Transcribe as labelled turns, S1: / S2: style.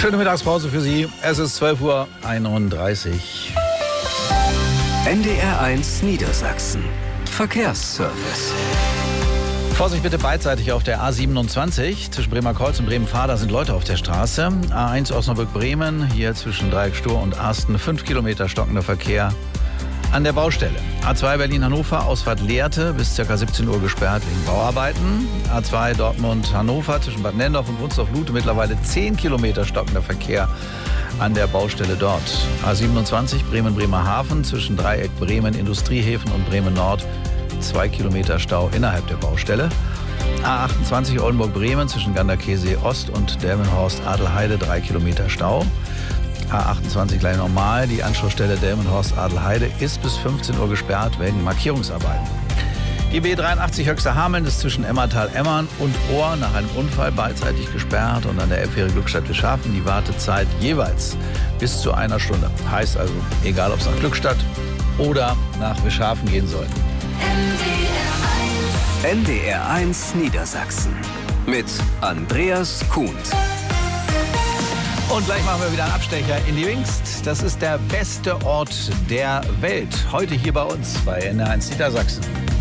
S1: Schöne Mittagspause für Sie. Es ist 12:31 Uhr.
S2: NDR1 Niedersachsen. Verkehrsservice.
S1: Vorsicht bitte beidseitig auf der A27 zwischen Bremerkreuz und Bremen-Fahr. Da sind Leute auf der Straße. A1 Osnabrück-Bremen, hier zwischen Dreieck-Stur und Asten. 5 Kilometer stockender Verkehr an der Baustelle. A2 Berlin-Hannover, Ausfahrt Lehrte, bis ca. 17 Uhr gesperrt wegen Bauarbeiten. A2 Dortmund-Hannover zwischen Bad Nendorf und Wunsdorf-Lute, mittlerweile 10 Kilometer stockender Verkehr an der Baustelle dort. A27 Bremen-Bremerhaven zwischen Dreieck Bremen, Industriehäfen und Bremen-Nord. 2 Kilometer Stau innerhalb der Baustelle. A28 Oldenburg-Bremen zwischen Ganderkesee Ost und Delmenhorst-Adelheide 3 Kilometer Stau. A28 gleich normal. Die Anschlussstelle Delmenhorst-Adelheide ist bis 15 Uhr gesperrt wegen Markierungsarbeiten. Die B83 Höxter Hameln ist zwischen Emmertal-Emmern und Ohr nach einem Unfall beidseitig gesperrt und an der Elbfähre Glückstadt-Wischhafen die Wartezeit jeweils bis zu 1 Stunde. Heißt also, egal ob es nach Glückstadt oder nach Wischhafen gehen soll.
S2: NDR1 Niedersachsen mit Andreas Kuhn.
S1: Und gleich machen wir wieder einen Abstecher in die Wingst. Das ist der beste Ort der Welt. Heute hier bei uns bei NDR1 Niedersachsen.